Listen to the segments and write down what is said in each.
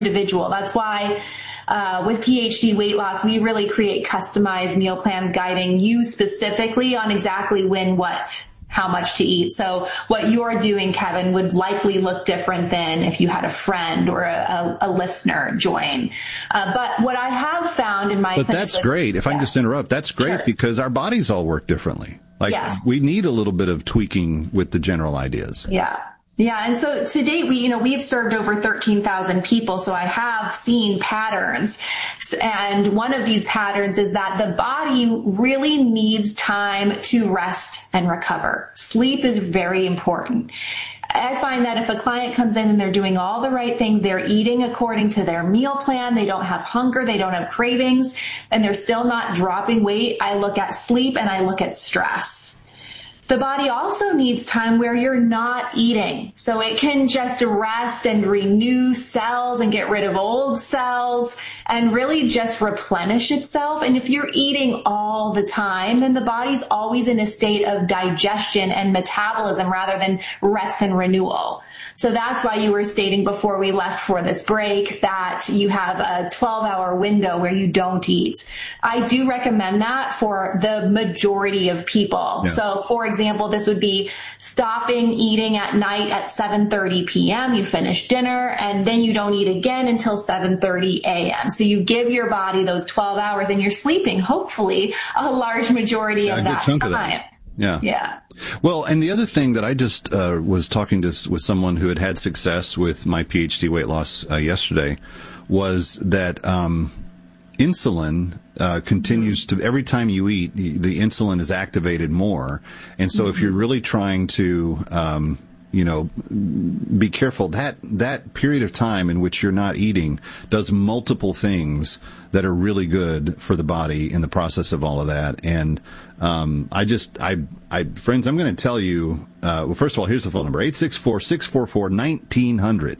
individual. That's why with PhD Weight Loss, we really create customized meal plans guiding you specifically on exactly when, what, how much to eat. So what you're doing, Kevin, would likely look different than if you had a friend or a listener join. But what I have found in my... But that's great. If I can just interrupt, that's great. Sure. Because our bodies all work differently. Like, yes. We need a little bit of tweaking with the general ideas. Yeah. Yeah. And so to date, we've served over 13,000 people. So I have seen patterns. And one of these patterns is that the body really needs time to rest and recover. Sleep is very important. I find that if a client comes in and they're doing all the right things, they're eating according to their meal plan, they don't have hunger, they don't have cravings, and they're still not dropping weight, I look at sleep and I look at stress. The body also needs time where you're not eating. So it can just rest and renew cells and get rid of old cells and really just replenish itself. And if you're eating all the time, then the body's always in a state of digestion and metabolism rather than rest and renewal. So that's why you were stating before we left for this break that you have a 12-hour window where you don't eat. I do recommend that for the majority of people. Yeah. So for example, this would be stopping eating at night at 7:30 p.m. You finish dinner and then you don't eat again until 7:30 a.m. So you give your body those 12 hours and you're sleeping, hopefully, a large majority of that time. Yeah. Yeah. Well, and the other thing that I just was talking with someone who had success with my PhD weight loss yesterday was that insulin continues to, every time you eat, the insulin is activated more. And so if you're really trying to, be careful, that period of time in which you're not eating does multiple things that are really good for the body in the process of all of that. And friends, I'm going to tell you, well, first of all, here's the phone number, 864-644-1900,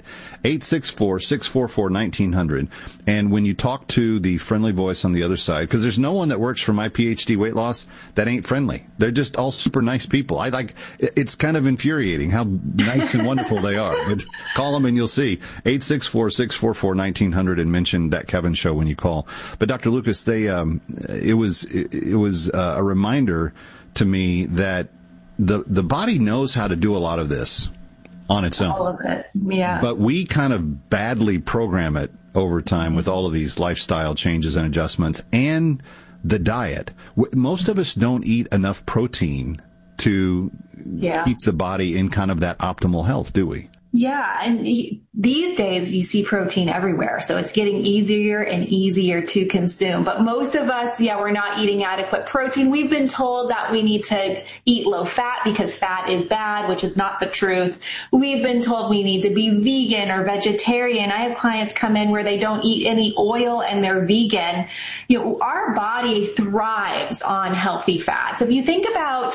864-644-1900. And when you talk to the friendly voice on the other side, because there's no one that works for my PhD weight loss that ain't friendly. They're just all super nice people. It's kind of infuriating how nice and wonderful they are. But call them and you'll see, 864-644-1900, and mention that Kevin show when you call. But Dr. Lucas, it was a reminder to me that the body knows how to do a lot of this on its own. All of it, yeah. But we kind of badly program it over time with all of these lifestyle changes and adjustments and the diet. Most of us don't eat enough protein to keep the body in kind of that optimal health, do we? Yeah, and these days you see protein everywhere, so it's getting easier and easier to consume. But most of us, we're not eating adequate protein. We've been told that we need to eat low fat because fat is bad, which is not the truth. We've been told we need to be vegan or vegetarian. I have clients come in where they don't eat any oil and they're vegan. Our body thrives on healthy fats. If you think about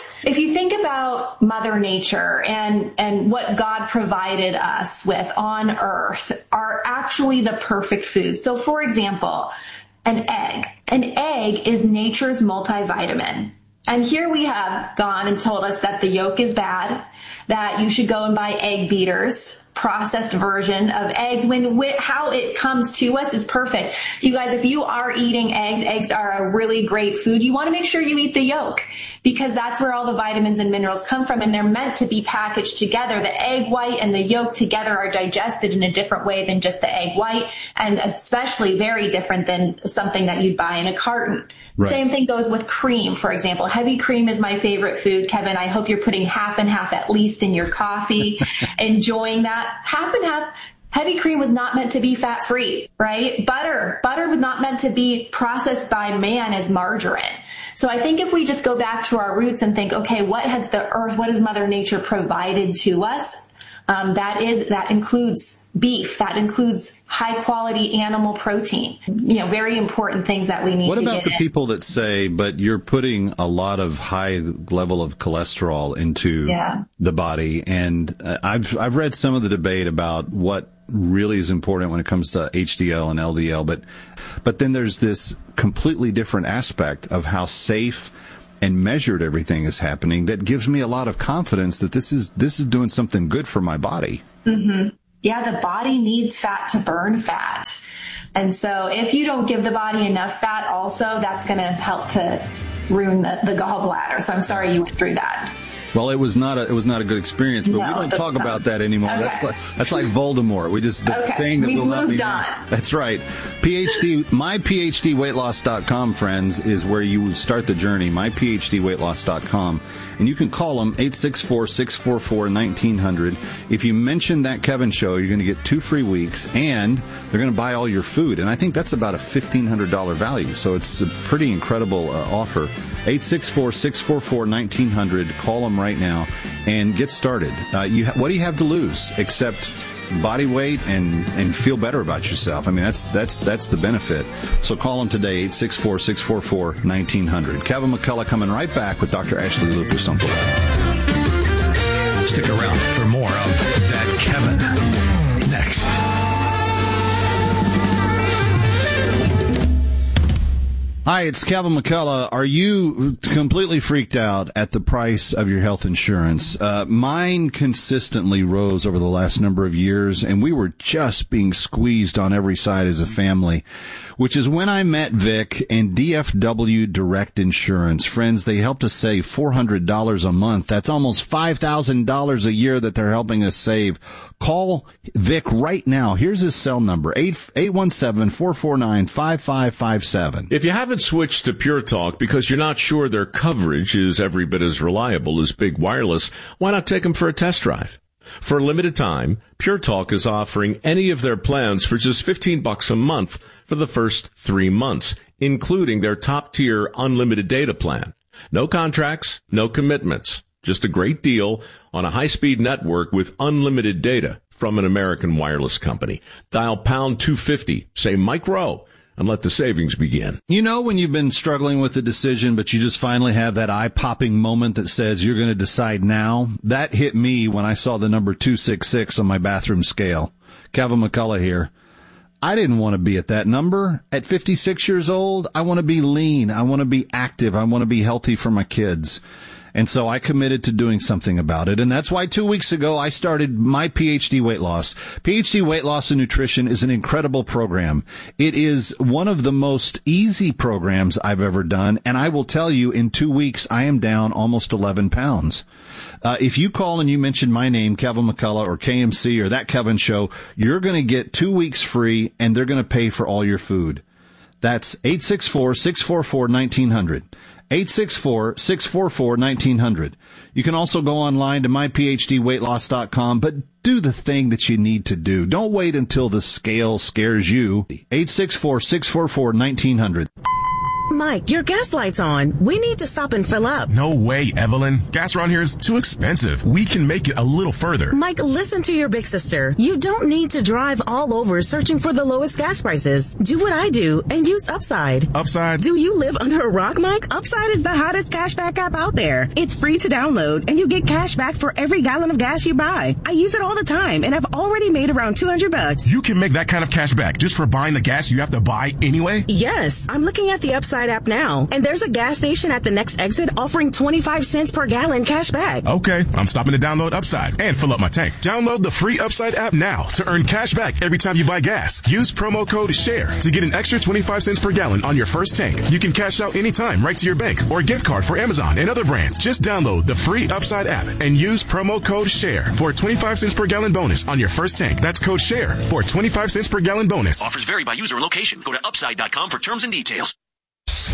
Mother Nature and what God provided us with on earth are actually the perfect food. So for example, an egg is nature's multivitamin. And here we have gone and told us that the yolk is bad, that you should go and buy egg beaters, processed version of eggs, when how it comes to us is perfect. You guys, if you are eating eggs are a really great food. You want to make sure you eat the yolk because that's where all the vitamins and minerals come from, and they're meant to be packaged together. The egg white and the yolk together are digested in a different way than just the egg white, and especially very different than something that you'd buy in a carton. Right. Same thing goes with cream, for example. Heavy cream is my favorite food, Kevin. I hope you're putting half and half at least in your coffee, enjoying that. Half and half. Heavy cream was not meant to be fat-free, right? Butter was not meant to be processed by man as margarine. So I think if we just go back to our roots and think, okay, what has Mother Nature provided to us? That includes beef, that includes high quality animal protein, very important things that we need to get in. What about the people that say, but you're putting a lot of high level of cholesterol into the body? And I've read some of the debate about what really is important when it comes to HDL and LDL, but then there's this completely different aspect of how safe and measured everything is happening that gives me a lot of confidence that this is doing something good for my body. Mm-hmm. yeah, the body needs fat to burn fat. And so if you don't give the body enough fat also, that's going to help to ruin the gallbladder. So I'm sorry you went through that. Well, it was not a good experience, but we don't talk about that anymore. Okay. That's like Voldemort. We just thing that will not be. That's right. MyPhDWeightLoss.com, friends, is where you start the journey. MyPhDWeightLoss.com, and you can call them 864-644-1900. If you mention that Kevin show, you're going to get 2 free weeks, and they're going to buy all your food. And I think that's about a $1,500 value. So it's a pretty incredible offer. 864-644-1900. Call them right now and get started. What do you have to lose except body weight and feel better about yourself? I mean, that's the benefit. So call them today, 864-644-1900. Kevin McCullough coming right back with Dr. Ashley Lucas. Don't go away. Stick around for more of That Kevin next. Hi, it's Kevin McCullough. Are you completely freaked out at the price of your health insurance? Mine consistently rose over the last number of years, and we were just being squeezed on every side as a family, which is when I met Vic and DFW Direct Insurance. Friends, they helped us save $400 a month. That's almost $5,000 a year that they're helping us save. Call Vic right now. Here's his cell number, 817-449-5557. If you haven't switched to Pure Talk because you're not sure their coverage is every bit as reliable as Big Wireless, why not take them for a test drive? For a limited time, Pure Talk is offering any of their plans for just $15 a month for the first 3 months, including their top-tier unlimited data plan. No contracts, no commitments. Just a great deal on a high-speed network with unlimited data from an American wireless company. Dial pound 250, say Mike Rowe, and let the savings begin. You know when you've been struggling with a decision, but you just finally have that eye-popping moment that says you're going to decide now? That hit me when I saw the number 266 on my bathroom scale. Kevin McCullough here. I didn't want to be at that number. At 56 years old, I want to be lean. I want to be active. I want to be healthy for my kids. And so I committed to doing something about it. And that's why 2 weeks ago I started my PhD Weight Loss. PhD Weight Loss and Nutrition is an incredible program. It is one of the most easy programs I've ever done. And I will tell you, in 2 weeks, I am down almost 11 pounds. If you call and you mention my name, Kevin McCullough or KMC or That Kevin Show, you're going to get 2 weeks free, and they're going to pay for all your food. That's 864-644-1900. 864-644-1900. You can also go online to myphdweightloss.com, but do the thing that you need to do. Don't wait until the scale scares you. 864-644-1900. Mike, your gas light's on. We need to stop and fill up. No way, Evelyn. Gas around here is too expensive. We can make it a little further. Mike, listen to your big sister. You don't need to drive all over searching for the lowest gas prices. Do what I do and use Upside. Upside? Do you live under a rock, Mike? Upside is the hottest cashback app out there. It's free to download, and you get cash back for every gallon of gas you buy. I use it all the time, and I've already made around $200. You can make that kind of cash back just for buying the gas you have to buy anyway? Yes. I'm looking at the Upside app now, and there's a gas station at the next exit offering 25 cents per gallon cash back. Okay, I'm stopping to download Upside and fill up my tank. Download the free Upside app now to earn cash back every time you buy gas. Use promo code SHARE to get an extra 25 cents per gallon on your first tank. You can cash out anytime right to your bank or gift card for Amazon and other brands. Just download the free Upside app and use promo code SHARE for a 25 cents per gallon bonus on your first tank. That's code SHARE for a 25 cents per gallon bonus. Offers vary by user and location. Go to upside.com for terms and details.